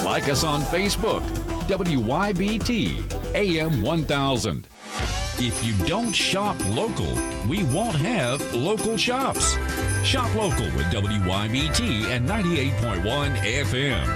Like us on Facebook, WYBT AM 1000. If you don't shop local, we won't have local shops. Shop local with WYBT and 98.1 FM.